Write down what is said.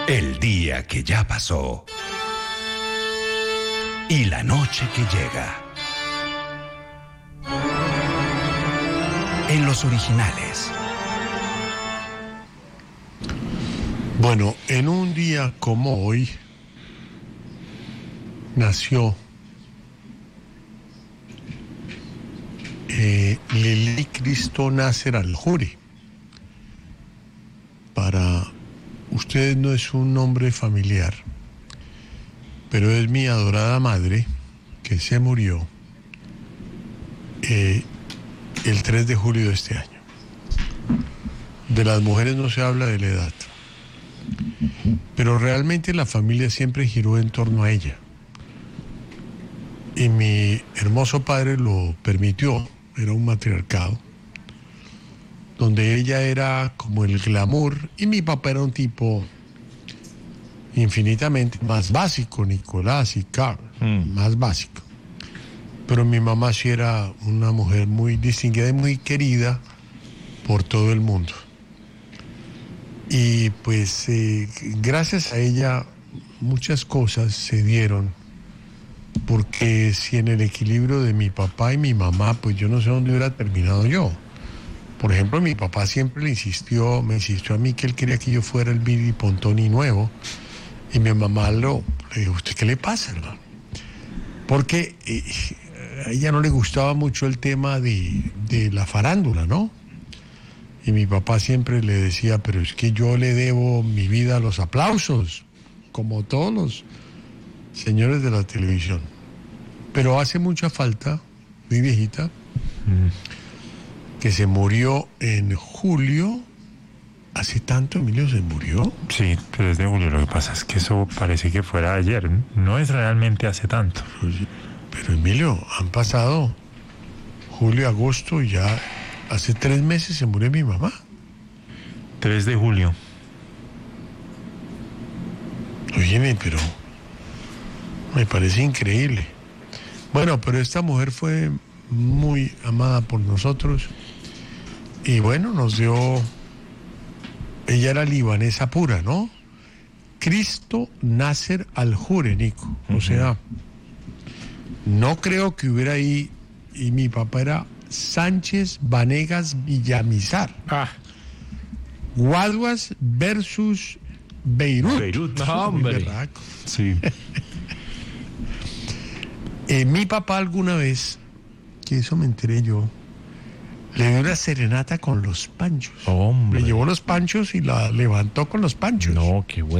El día que ya pasó. Y la noche que llega. En los originales. Bueno, en un día como hoy nació Lili Cristo Nasser Al-Juri. Para ustedes no es un nombre familiar, pero es mi adorada madre que se murió el 3 de julio de este año. De las mujeres no se habla de la edad, pero realmente la familia siempre giró en torno a ella. Y mi hermoso padre lo permitió, era un matriarcado, donde ella era como el glamour y mi papá era un tipo infinitamente más básico, Nicolás y Carl, más básico. Pero mi mamá sí era una mujer muy distinguida y muy querida por todo el mundo. Y pues gracias a ella muchas cosas se dieron, porque si en el equilibrio de mi papá y mi mamá, pues yo no sé dónde hubiera terminado yo. Por ejemplo, mi papá siempre me insistió a mí que él quería que yo fuera el Billy Pontoni nuevo, y mi mamá le dijo, ¿usted qué le pasa, hermano? Porque a ella no le gustaba mucho el tema de la farándula, ¿no? Y mi papá siempre le decía, pero es que yo le debo mi vida a los aplausos, como todos los señores de la televisión. Pero hace mucha falta, muy viejita, que se murió en julio. ¿Hace tanto, Emilio, se murió? Sí, 3 de julio. Lo que pasa es que eso parece que fuera ayer. No es realmente hace tanto. Pero Emilio, han pasado julio, agosto y ya hace 3 meses se murió mi mamá. 3 de julio. Óyeme, pero me parece increíble. Bueno, pero esta mujer fue muy amada por nosotros y bueno, nos dio... Ella era libanesa pura, ¿no? Cristo Nasser Al-Juri, Nico. O sea, no creo que hubiera ahí... Y mi papá era Sánchez Vanegas Villamizar. Guaduas versus Beirut. Beirut, no, hombre. Sí. Mi papá alguna vez, que eso me enteré yo, le dio una serenata con los panchos. Hombre. Le llevó los panchos y la levantó con los panchos. No, qué bueno.